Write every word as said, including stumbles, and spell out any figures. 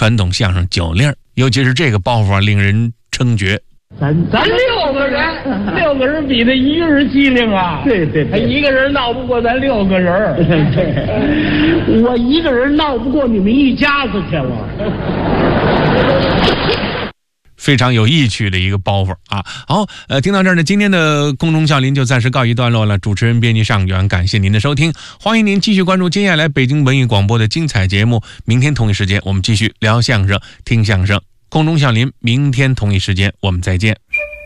传统相声九令，尤其是这个包袱啊，令人称绝。 咱咱六个人，六个人比他一个人机灵啊！对对对，一个人闹不过咱六个人。对，我一个人闹不过你们一家子去了。 非常有意趣的一个包袱啊！好，呃，听到这儿呢，今天的空中笑林就暂时告一段落了。主持人编辑尚远，感谢您的收听，欢迎您继续关注接下来北京文艺广播的精彩节目。明天同一时间，我们继续聊相声、听相声。空中笑林，明天同一时间我们再见。